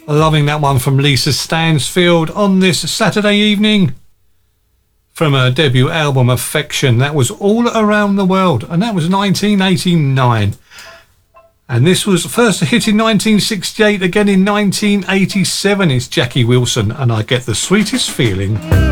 Loving that one from Lisa Stansfield on this Saturday evening. From her debut album Affection, that was All Around the World, and that was 1989. And this was first a hit in 1968, again in 1987. It's Jackie Wilson, and I Get the Sweetest Feeling.